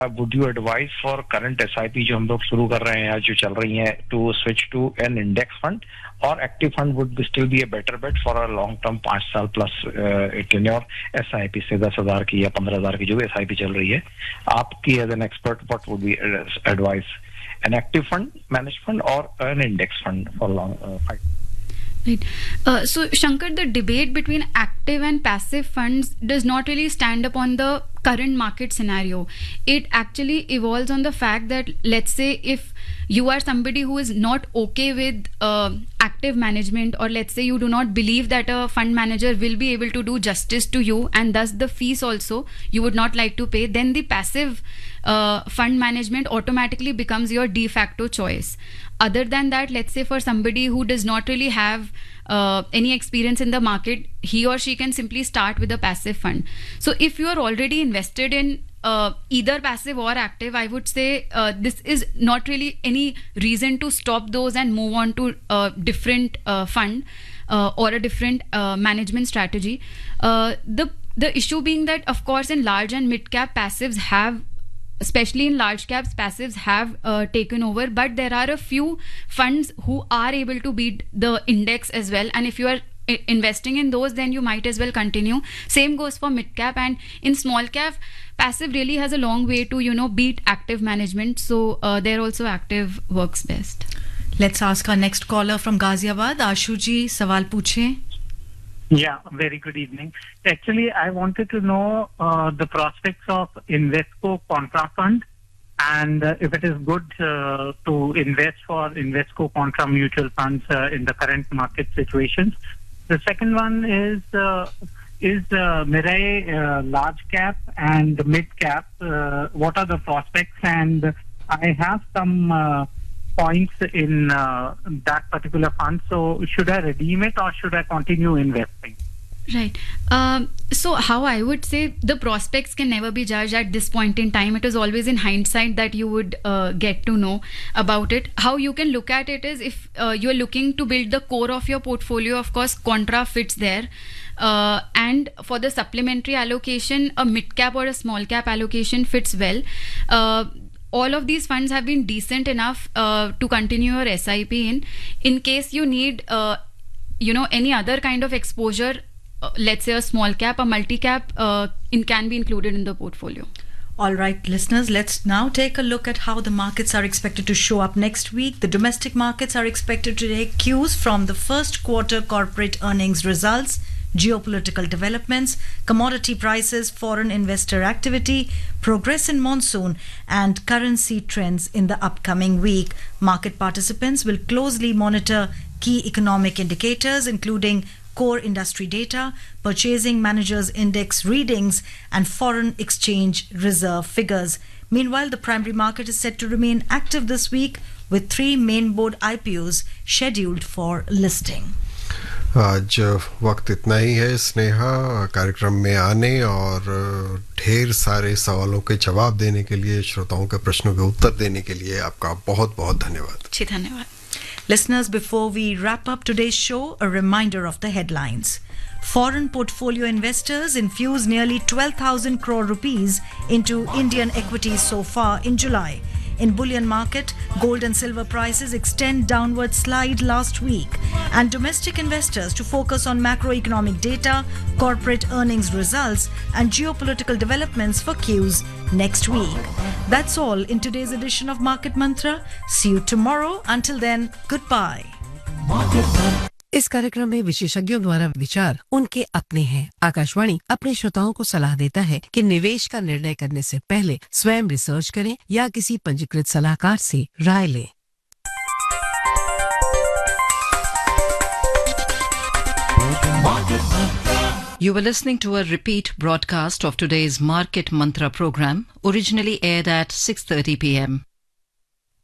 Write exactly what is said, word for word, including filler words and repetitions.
Would you advise for current S I P जो हम लोग शुरू कर रहे हैं जो चल रही हैं to switch to an index fund or active fund would be still be a better bet for a long term पांच साल plus uh, tenure S I P से दस हजार की या पंद्रह हजार की जो भी S I P चल रही है आपकी as an expert what would be advice an active fund managed fund or an index fund for long uh, five Right. Uh, so, Shankar, the debate between active and passive funds does not really stand upon the current market scenario. It actually evolves on the fact that, let's say, if you are somebody who is not okay with uh, active management, or let's say you do not believe that a fund manager will be able to do justice to you, and thus the fees also you would not like to pay, then the passive uh, fund management automatically becomes your de facto choice. Other than that, let's say for somebody who does not really have uh, any experience in the market, he or she can simply start with a passive fund. So if you are already invested in uh, either passive or active, I would say uh, this is not really any reason to stop those and move on to a different uh, fund uh, or a different uh, management strategy. Uh, the the issue being that, of course, in large and mid cap, passives have, especially in large caps, passives have uh, taken over, but there are a few funds who are able to beat the index as well, and if you are I- investing in those, then you might as well continue. Same goes for mid cap, and in small cap, passive really has a long way to, you know, beat active management, so uh, there also active works best. Let's ask our next caller from Ghaziabad. Ashuji, sawal पूछें. Yeah, very good evening. Actually, I wanted to know uh, the prospects of Invesco Contra Fund and uh, if it is good uh, to invest for Invesco Contra mutual funds uh, in the current market situations. The second one is uh, is uh, Mirai uh, large cap and mid cap. Uh, what are the prospects? And I have some uh, points in uh, that particular fund, so should I redeem it or should I continue investing? Right. Um, so how I would say the prospects can never be judged at this point in time. It is always in hindsight that you would uh, get to know about it. How you can look at it is if uh, you are looking to build the core of your portfolio, of course, Contra fits there. Uh, and for the supplementary allocation, a mid cap or a small cap allocation fits well. Uh, all of these funds have been decent enough uh, to continue your S I P in. In case you need, uh, you know, any other kind of exposure, uh, let's say a small cap, a multi cap, uh, in can be included in the portfolio. All right, listeners, let's now take a look at how the markets are expected to show up next week. The domestic markets are expected to take cues from the first quarter corporate earnings results, geopolitical developments, commodity prices, foreign investor activity, progress in monsoon, and currency trends in the upcoming week. Market participants will closely monitor key economic indicators, including core industry data, purchasing managers index readings, and foreign exchange reserve figures. Meanwhile, the primary market is set to remain active this week with three main board I P Os scheduled for listing. आज वक्त इतना ही है स्नेहा कार्यक्रम में आने और ढेर सारे सवालों के जवाब देने के लिए, श्रोताओं के प्रश्नों के उत्तर देने के लिए आपका बहुत बहुत धन्यवाद. जी धन्यवाद. Listeners, before we wrap up today's show, a reminder of the headlines. Foreign portfolio investors infused nearly twelve thousand crore rupees into Indian equities so far in July. In bullion market, gold and silver prices extend downward slide last week, and domestic investors to focus on macroeconomic data, corporate earnings results, and geopolitical developments for cues next week. That's all in today's edition of Market Mantra. See you tomorrow. Until then, goodbye. इस कार्यक्रम में विशेषज्ञों द्वारा विचार उनके अपने हैं. आकाशवाणी अपने श्रोताओं को सलाह देता है कि निवेश का निर्णय करने से पहले स्वयं रिसर्च करें या किसी पंजीकृत सलाहकार से राय लें. You were listening to a repeat broadcast of today's Market Mantra program, originally aired at six thirty p m